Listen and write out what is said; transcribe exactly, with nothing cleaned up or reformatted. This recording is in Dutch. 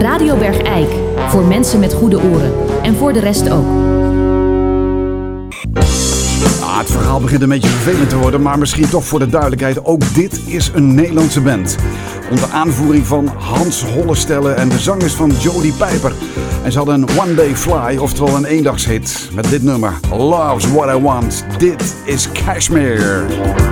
Radio Bergijk. Voor mensen met goede oren. En voor de rest ook. Ah, het verhaal begint een beetje vervelend te worden, maar misschien toch voor de duidelijkheid. Ook dit is een Nederlandse band. Onder aanvoering van Hans Hollestelle en de zangers van Jody Pijper. En ze hadden een One Day Fly, oftewel een eendagshit. Met dit nummer, Love's What I Want. Dit is Kashmir.